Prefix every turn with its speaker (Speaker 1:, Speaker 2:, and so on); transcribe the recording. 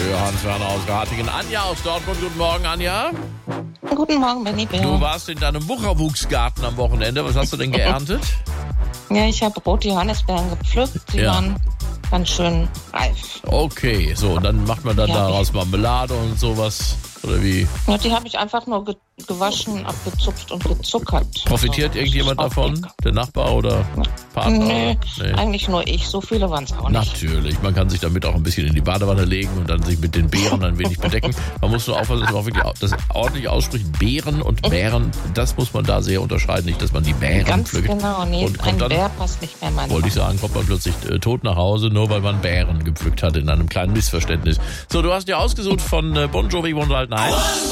Speaker 1: für Hans-Werner aus Ratingen. Anja aus Dortmund. Guten Morgen, Anja.
Speaker 2: Guten Morgen, Benny Bär.
Speaker 1: Du warst in deinem Wucherwuchsgarten am Wochenende. Was hast du denn geerntet?
Speaker 2: Ja, ich habe rote Johannisbeeren gepflückt. Die waren ganz schön reif.
Speaker 1: Okay, so, und dann macht man dann
Speaker 2: Ja,
Speaker 1: daraus Marmelade und sowas, oder wie?
Speaker 2: Ja, die habe ich einfach nur gewaschen, abgezupft und gezuckert.
Speaker 1: Profitiert
Speaker 2: Also,
Speaker 1: irgendjemand
Speaker 2: das ist auch
Speaker 1: davon?
Speaker 2: lecker.
Speaker 1: Der Nachbar oder Partner?
Speaker 2: Nee,
Speaker 1: Nee.
Speaker 2: eigentlich nur ich. So viele waren es auch nicht.
Speaker 1: Natürlich, man kann sich damit auch ein bisschen in die Badewanne legen und dann sich mit den Beeren ein wenig bedecken. Man muss nur aufpassen, dass man auch wirklich das ordentlich ausspricht. Beeren und Bären, das muss man da sehr unterscheiden. Nicht, dass man die Bären
Speaker 2: Ganz
Speaker 1: pflückt.
Speaker 2: genau. Nee,
Speaker 1: Und
Speaker 2: ein
Speaker 1: kommt dann,
Speaker 2: Bär passt nicht mehr in meine
Speaker 1: wollte ich sagen, kommt man plötzlich tot nach Hause, nur weil man Bären gepflückt hat, in einem kleinen Missverständnis. So, du hast dir ausgesucht von Bon Jovi One Night.